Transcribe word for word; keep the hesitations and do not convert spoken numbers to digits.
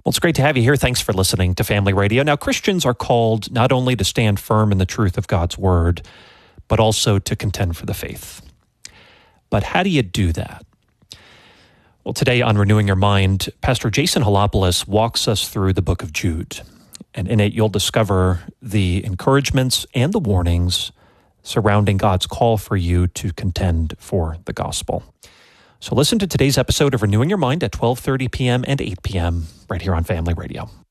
Well, it's great to have you here. Thanks for listening to Family Radio. Now, Christians are called not only to stand firm in the truth of God's Word, but also to contend for the faith. But how do you do that? Well, today on Renewing Your Mind, Pastor Jason Halopoulos walks us through the book of Jude. And in it, you'll discover the encouragements and the warnings surrounding God's call for you to contend for the gospel. So listen to today's episode of Renewing Your Mind at twelve thirty p.m. and eight p.m. right here on Family Radio.